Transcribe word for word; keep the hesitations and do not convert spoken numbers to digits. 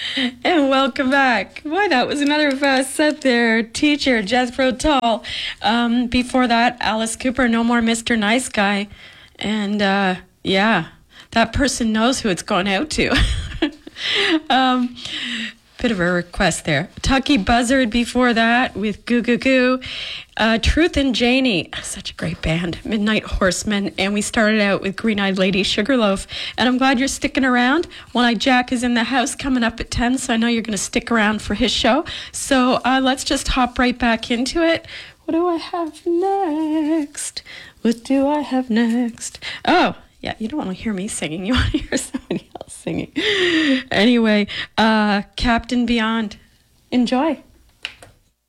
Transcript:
And welcome back. Boy, that was another uh, set there. Teacher, Jethro Tull. Um, before that, Alice Cooper, No More Mister Nice Guy. And uh, yeah, that person knows who it's going out to. um, bit of a request there. Tucky Buzzard before that with Goo Goo Goo. Uh, Truth and Janie, such a great band. Midnight Horsemen. And we started out with Green Eyed Lady Sugarloaf. And I'm glad you're sticking around. One Eye Jack is in the house coming up at ten, so I know you're going to stick around for his show. So uh, let's just hop right back into it. What do I have next? What do I have next? Oh, yeah, you don't want to hear me singing. You want to hear somebody else singing. Anyway, uh, Captain Beyond. Enjoy.